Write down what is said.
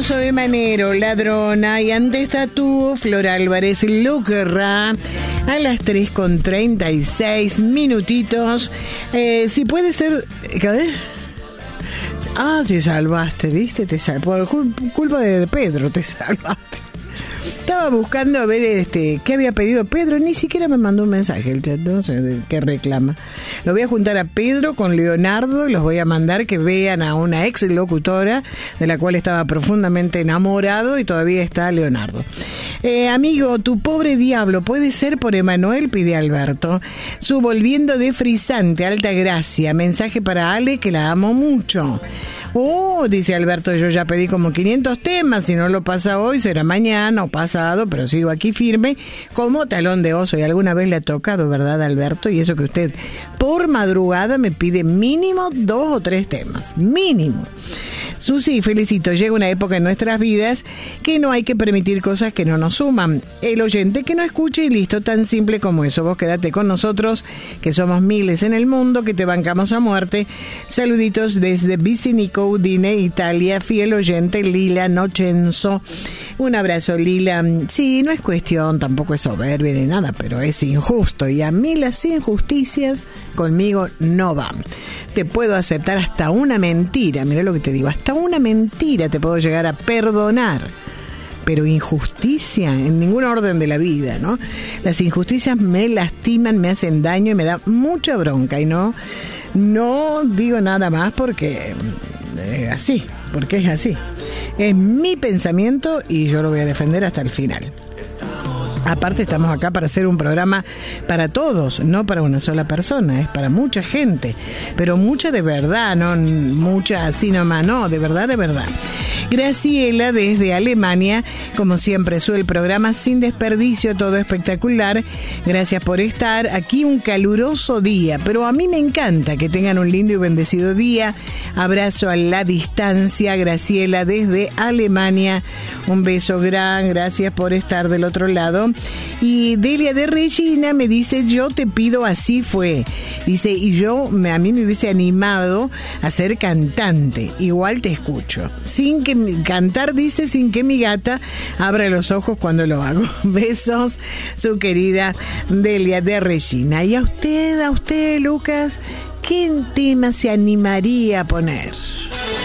Soy Manero, ladrona, y ante esta tú, Flor Álvarez, lo querrá a las 3:36 minutitos. Si puede ser... ¿Qué? Te salvaste, ¿viste? Por culpa de Pedro te salvaste. Estaba buscando a ver qué había pedido Pedro, ni siquiera me mandó un mensaje el chat, no sé de qué reclama. Lo voy a juntar a Pedro con Leonardo y los voy a mandar que vean a una ex locutora de la cual estaba profundamente enamorado y todavía está Leonardo. Amigo, tu pobre diablo, puede ser por Emanuel, pide Alberto. Su volviendo de frisante, alta gracia, mensaje para Ale que la amo mucho. Dice Alberto, yo ya pedí como 500 temas, si no lo pasa hoy será mañana o pasado, pero sigo aquí firme como talón de oso. Y alguna vez le ha tocado, ¿verdad, Alberto? Y eso que usted por madrugada me pide mínimo 2 o 3 temas, mínimo. Susi, felicito, llega una época en nuestras vidas que no hay que permitir cosas que no nos suman. El oyente que no escuche y listo, tan simple como eso. Vos quedate con nosotros, que somos miles en el mundo, que te bancamos a muerte. Saluditos desde Vicinico, Udine, Italia, fiel oyente Lila Nochenzo. Un abrazo, Lila. Sí, no es cuestión, tampoco es soberbia ni nada, pero es injusto. Y a mí las injusticias conmigo no van. Te puedo aceptar hasta una mentira, mirá lo que te digo, hasta una mentira te puedo llegar a perdonar, pero injusticia en ningún orden de la vida, ¿no? Las injusticias me lastiman, me hacen daño y me da mucha bronca, y no digo nada más porque es así, es mi pensamiento y yo lo voy a defender hasta el final. Aparte estamos acá para hacer un programa para todos, no para una sola persona, es para mucha gente, pero mucha de verdad, no mucha así nomás, no, de verdad, de verdad. Graciela desde Alemania, como siempre sube el programa sin desperdicio, todo espectacular. Gracias por estar aquí, un caluroso día, pero a mí me encanta que tengan un lindo y bendecido día. Abrazo a la distancia, Graciela desde Alemania, un beso gran, gracias por estar del otro lado. Y Delia de Regina me dice, yo te pido así fue. Dice, y a mí me hubiese animado a ser cantante. Igual te escucho. Cantar, dice, sin que mi gata abra los ojos cuando lo hago. Besos, su querida Delia de Regina. Y a usted, Lucas, ¿qué tema se animaría a poner?